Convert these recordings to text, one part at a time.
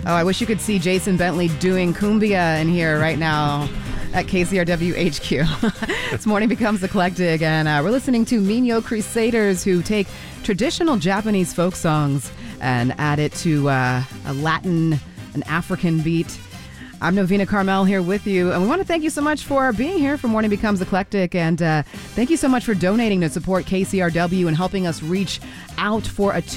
Oh, I wish you could see Jason Bentley doing cumbia in here right now at KCRW HQ. This morning becomes eclectic, and we're listening to Minho Crusaders, who take traditional Japanese folk songs and add it to a Latin, an African beat. I'm Novena Carmel here with you, and we want to thank you so much for being here for Morning Becomes Eclectic, and thank you so much for donating to support KCRW and helping us reach out for a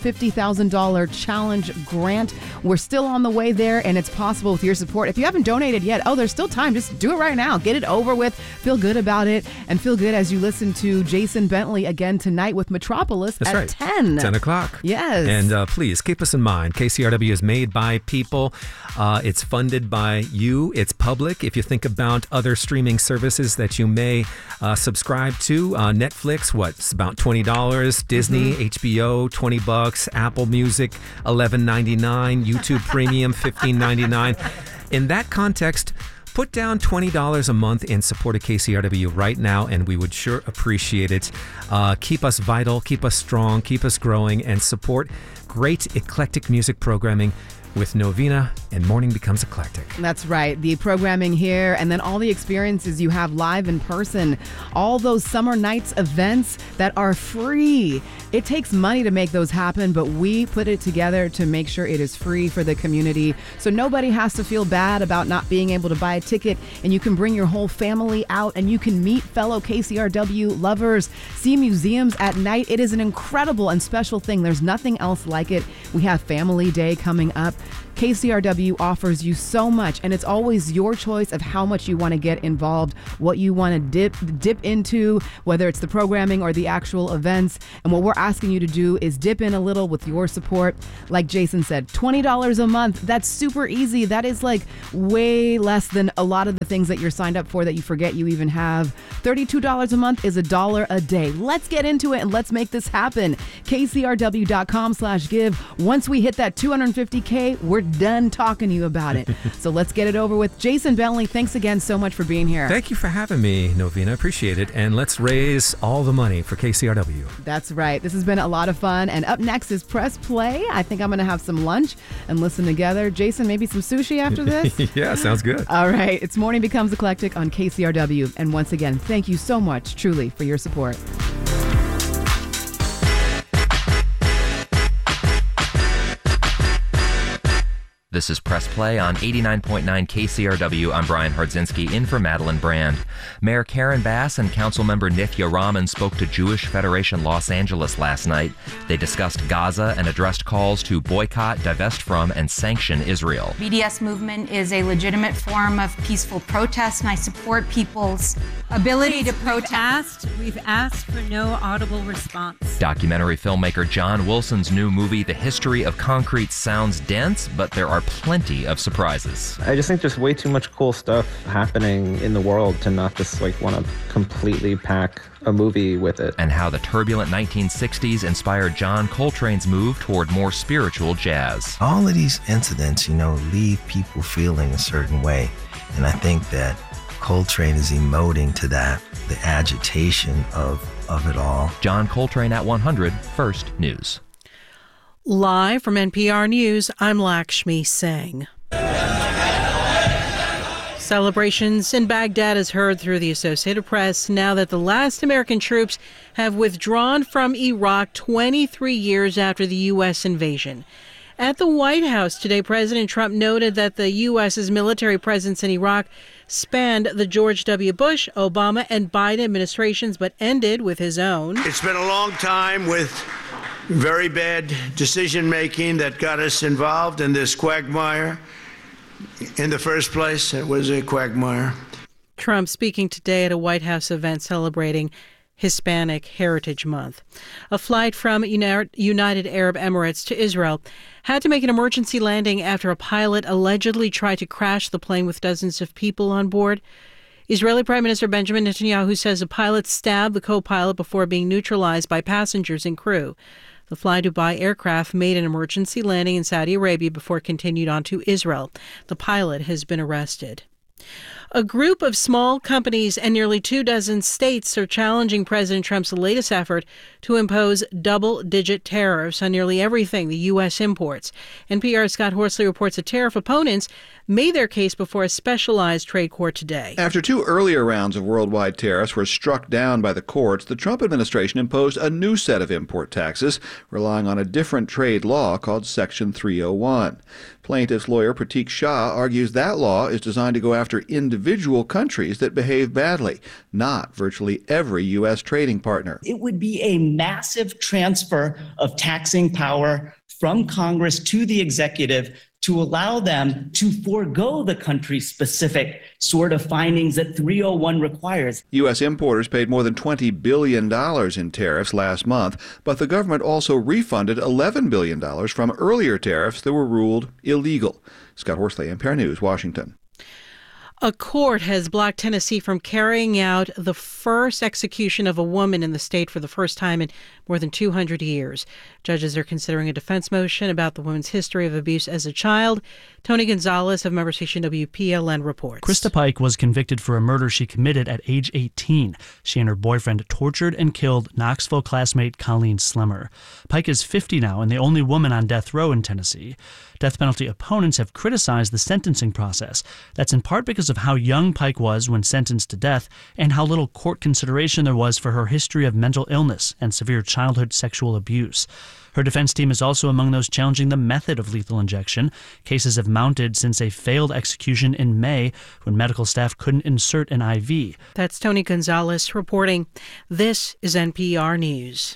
$250,000 challenge grant. We're still on the way there, and it's possible with your support. If you haven't donated yet, there's still time. Just do it right now. Get it over with. Feel good about it, and feel good as you listen to Jason Bentley again tonight with Metropolis. That's at right. 10 o'clock. Yes. And please keep us in mind. KCRW is made by people. It's funded by you. It's public. If you think about other streaming services that you may subscribe to, Netflix, it's about $20, Disney, HBO, $20, Apple Music, $11.99, YouTube Premium, $15.99. In that context, put down $20 a month in support of KCRW right now, and we would sure appreciate it. Keep us vital, keep us strong, keep us growing, and support great eclectic music programming with Novena and Morning Becomes Eclectic. That's right. The programming here, and then all the experiences you have live in person. All those summer nights events that are free. It takes money to make those happen, but we put it together to make sure it is free for the community. So nobody has to feel bad about not being able to buy a ticket, and you can bring your whole family out, and you can meet fellow KCRW lovers, see museums at night. It is an incredible and special thing. There's nothing else like it. We have Family Day coming up. KCRW offers you so much, and it's always your choice of how much you want to get involved, what you want to dip into, whether it's the programming or the actual events. And what we're asking you to do is dip in a little with your support. Like Jason said, $20 a month. That's super easy. That is like way less than a lot of the things that you're signed up for that you forget you even have. $32 a month is $1 a day. Let's get into it and let's make this happen. KCRW.com/give. Once we hit that 250K, we're done talking to you about it. So let's get it over with. Jason Bentley, thanks again so much for being here. Thank you for having me, Novena. Appreciate it. And let's raise all the money for KCRW. That's right. This has been a lot of fun. And up next is Press Play. I think I'm going to have some lunch and listen together. Jason, maybe some sushi after this? Yeah, sounds good. All right. It's Morning Becomes Eclectic on KCRW. And once again, thank you so much, truly, for your support. This is Press Play on 89.9 KCRW. I'm Brian Hardzinski, in for Madeline Brand. Mayor Karen Bass and Councilmember Nithya Raman spoke to Jewish Federation Los Angeles last night. They discussed Gaza and addressed calls to boycott, divest from, and sanction Israel. BDS movement is a legitimate form of peaceful protest, and I support people's ability to protest. We've asked for no audible response. Documentary filmmaker John Wilson's new movie, The History of Concrete, sounds dense, but there are plenty of surprises. I just think there's way too much cool stuff happening in the world to not just want to completely pack a movie with it. And how the turbulent 1960s inspired John Coltrane's move toward more spiritual jazz. All of these incidents, leave people feeling a certain way. And I think that Coltrane is emoting to that, the agitation of it all. John Coltrane at 100, First News. Live from NPR News, I'm Lakshmi Singh. Celebrations in Baghdad is heard through the Associated Press now that the last American troops have withdrawn from Iraq 23 years after the U.S. invasion. At the White House today, President Trump noted that the U.S.'s military presence in Iraq spanned the George W. Bush, Obama, and Biden administrations, but ended with his own. It's been a long time with very bad decision-making that got us involved in this quagmire. In the first place, it was a quagmire. Trump speaking today at a White House event celebrating Hispanic Heritage Month. A flight from United Arab Emirates to Israel had to make an emergency landing after a pilot allegedly tried to crash the plane with dozens of people on board. Israeli Prime Minister Benjamin Netanyahu says a pilot stabbed the co-pilot before being neutralized by passengers and crew. The Fly Dubai aircraft made an emergency landing in Saudi Arabia before it continued on to Israel. The pilot has been arrested. A group of small companies and nearly 24 states are challenging President Trump's latest effort to impose double-digit tariffs on nearly everything the U.S. imports. NPR's Scott Horsley reports that tariff opponents made their case before a specialized trade court today. After 2 earlier rounds of worldwide tariffs were struck down by the courts, the Trump administration imposed a new set of import taxes, relying on a different trade law called Section 301. Plaintiff's lawyer Pratik Shah argues that law is designed to go after individual countries that behave badly, not virtually every U.S. trading partner. It would be a massive transfer of taxing power from Congress to the executive to allow them to forego the country-specific sort of findings that 301 requires. U.S. importers paid more than $20 billion in tariffs last month, but the government also refunded $11 billion from earlier tariffs that were ruled illegal. Scott Horsley, NPR News, Washington. A court has blocked Tennessee from carrying out the first execution of a woman in the state for the first time in more than 200 years. Judges are considering a defense motion about the woman's history of abuse as a child. Tony Gonzalez of member station WPLN reports. Krista Pike was convicted for a murder she committed at age 18. She and her boyfriend tortured and killed Knoxville classmate Colleen Slemmer. Pike is 50 now and the only woman on death row in Tennessee. Death penalty opponents have criticized the sentencing process. That's in part because of how young Pike was when sentenced to death and how little court consideration there was for her history of mental illness and severe childhood sexual abuse. Her defense team is also among those challenging the method of lethal injection. Cases have mounted since a failed execution in May when medical staff couldn't insert an IV. That's Tony Gonzalez reporting. This is NPR News.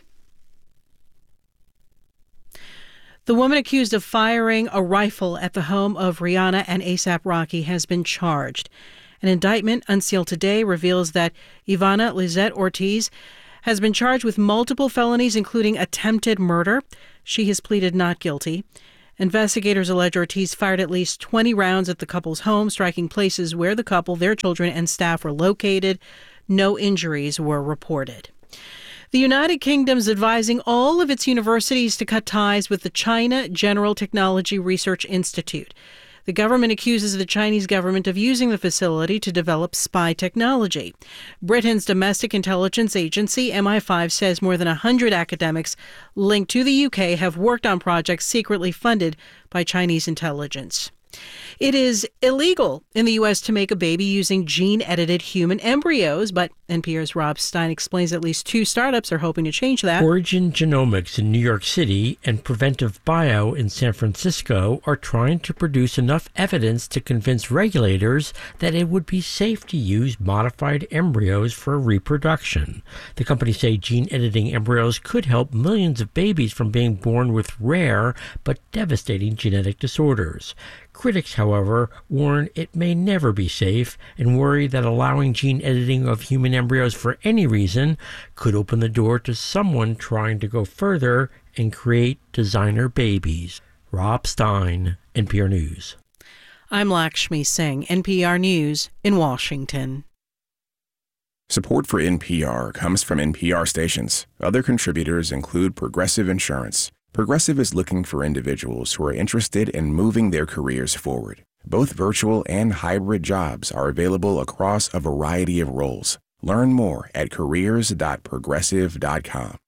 The woman accused of firing a rifle at the home of Rihanna and A$AP Rocky has been charged. An indictment unsealed today reveals that Ivana Lizette Ortiz has been charged with multiple felonies, including attempted murder. She has pleaded not guilty. Investigators allege Ortiz fired at least 20 rounds at the couple's home, striking places where the couple, their children, and staff were located. No injuries were reported. The United Kingdom's advising all of its universities to cut ties with the China General Technology Research Institute. The government accuses the Chinese government of using the facility to develop spy technology. Britain's domestic intelligence agency, MI5, says more than 100 academics linked to the UK have worked on projects secretly funded by Chinese intelligence. It is illegal in the U.S. to make a baby using gene-edited human embryos, but NPR's Rob Stein explains at least 2 startups are hoping to change that. Origin Genomics in New York City and Preventive Bio in San Francisco are trying to produce enough evidence to convince regulators that it would be safe to use modified embryos for reproduction. The companies say gene-editing embryos could help millions of babies from being born with rare but devastating genetic disorders. Critics, however, warn it may never be safe and worry that allowing gene editing of human embryos for any reason could open the door to someone trying to go further and create designer babies. Rob Stein, NPR News. I'm Lakshmi Singh, NPR News in Washington. Support for NPR comes from NPR stations. Other contributors include Progressive Insurance. Progressive is looking for individuals who are interested in moving their careers forward. Both virtual and hybrid jobs are available across a variety of roles. Learn more at careers.progressive.com.